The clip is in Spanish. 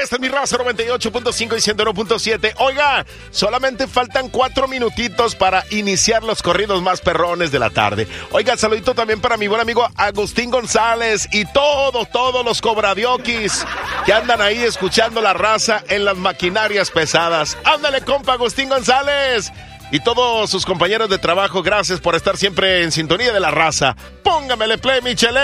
Esta es mi raza 98.5 y 101.7. Oiga, solamente faltan 4 minutitos para iniciar los corridos más perrones de la tarde. Oiga, saludito también para mi buen amigo Agustín González y todos los cobradiokis que andan ahí escuchando la raza en las maquinarias pesadas. Ándale, compa Agustín González. Y todos sus compañeros de trabajo, gracias por estar siempre en sintonía de la raza. Póngamele play, Michele.